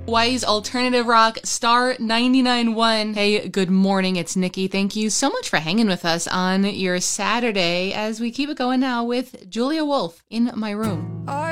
Hawaii's alternative rock, Star 99.1. Hey, good morning, it's Nikki. Thank you so much for hanging with us on your Saturday as we keep it going now with Julia Wolf, In My Room.